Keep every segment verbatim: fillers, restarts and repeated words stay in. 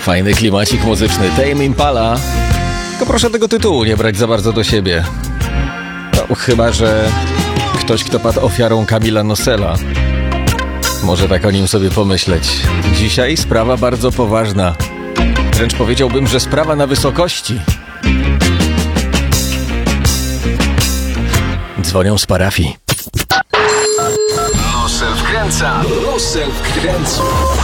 Fajny klimacik muzyczny, Tame Impala. Tylko proszę tego tytułu nie brać za bardzo do siebie. No, chyba że ktoś, kto padł ofiarą Kamila Nosela, może tak o nim sobie pomyśleć. Dzisiaj sprawa bardzo poważna. Wręcz powiedziałbym, że sprawa na wysokości. Dzwonią z parafii. Nosel wkręca, Nosel wkręca.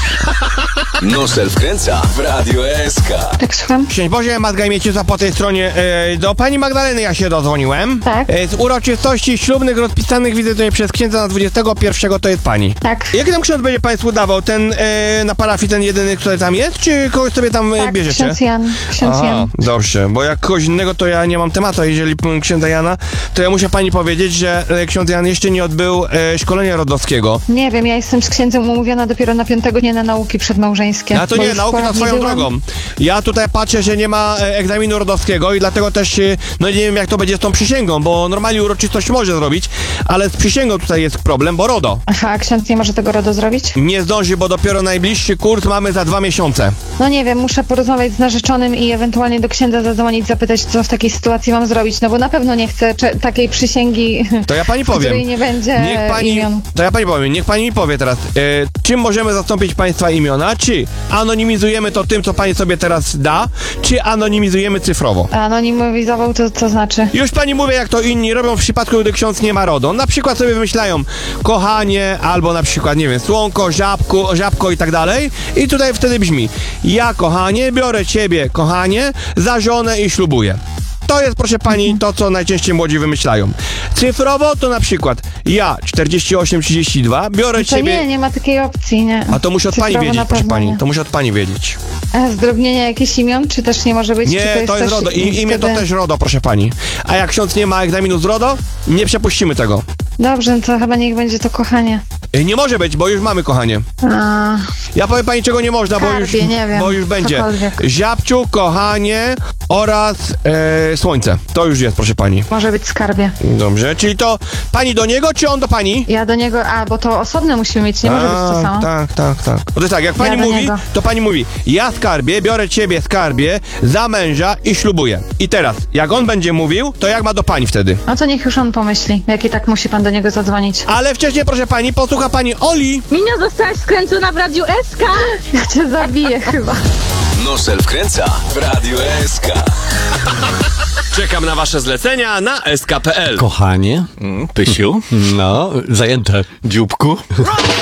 Nosel wkręca w Radio S K. Tak, słucham? Szczęść Boże, Magda Mieciusa po tej stronie. E, do pani Magdaleny ja się dodzwoniłem. Tak. E, z uroczystości ślubnych rozpisanych widzę tutaj przez księdza na dwudziestego pierwszego to jest pani. Tak. Jaki tam ksiądz będzie państwu dawał? Ten e, na parafii, ten jedyny, który tam jest? Czy kogoś sobie tam Tak, e, bierzecie? ksiądz Jan. Ksiądz Aha, Jan. dobrze, bo jak kogoś innego to ja nie mam tematu. A jeżeli p- księdza Jana, to ja muszę pani powiedzieć, że e, ksiądz Jan jeszcze nie odbył e, szkolenia rodowskiego. Nie wiem, ja jestem z księdzem umówiona dopiero na piątego dnia na nauki przedmałżeńskie. A to bo nie, już nauki ponad na nie swoją byłam. drogą. Ja tutaj patrzę, że nie ma e, egzaminu rodowskiego i dlatego też, e, no nie wiem jak to będzie z tą przysięgą, bo normalnie uroczystość może zrobić, ale z przysięgą tutaj jest problem, bo RODO Aha, a ksiądz nie może tego RODO zrobić? nie zdąży, bo dopiero najbliższy kurs mamy za dwa miesiące. No nie wiem, muszę porozmawiać z narzeczonym i ewentualnie do księdza zadzwonić, zapytać, co w takiej sytuacji mam zrobić, no bo na pewno nie chcę cze- takiej przysięgi, To ja pani w której powiem. nie będzie Niech pani, imion. to ja pani powiem, niech pani mi powie teraz, e, czym możemy zastąpić państwa imiona? Czy anonimizujemy to tym, co pani sobie teraz da, czy anonimizujemy cyfrowo? A anonimizował to co znaczy? Już pani mówię, jak to inni robią w przypadku, gdy ksiądz nie ma RODO. Na przykład sobie wymyślają kochanie, albo na przykład, nie wiem, słonko, żabku, żabko i tak dalej. I tutaj wtedy brzmi: ja, kochanie, biorę ciebie, kochanie, za żonę i ślubuję. To jest, proszę pani, to, co najczęściej młodzi wymyślają. Cyfrowo to na przykład ja, czterdzieści osiem trzydzieści dwa, biorę To ciebie... nie, nie ma takiej opcji, nie. A to musi od pani Cyfrowo wiedzieć, na proszę pewno pani. nie. To musi od pani wiedzieć. A zdrobnienie jakichś imion, czy też nie może być? Czy Nie, to jest, to jest też RODO. I, imię to wtedy- też RODO, proszę pani. A jak ksiądz nie ma egzaminu z RODO, nie przepuścimy tego. Dobrze, no to chyba niech będzie to kochanie. E, Nie może być, bo już mamy, kochanie. A, Ja powiem pani, czego nie można, bo już, Skarbie, nie wiem, bo już będzie. cokolwiek. Ziabciu, kochanie oraz e, słońce. To już jest, proszę pani. może być skarbie. Dobrze, czyli to pani do niego, czy on do pani? Ja do niego, a bo to osobne musimy mieć, nie może być to samo. Tak, tak, tak. No to jest tak, jak pani Ja do mówi, niego. to pani mówi: ja skarbie, biorę ciebie skarbie za męża i ślubuję. I teraz, jak on będzie mówił, to jak ma do pani wtedy? No to niech już on pomyśli, jak i tak musi pan do niego zadzwonić. Ale wcześniej, proszę pani, posłucha pani Oli. Minio, zostałaś skręcona w Radiu S K. Ja cię zabiję chyba. Nosel wkręca w Radio S K. Czekam na wasze zlecenia na S K kropka P L. Kochanie, mm, Pysiu, No, zajęte. dzióbku.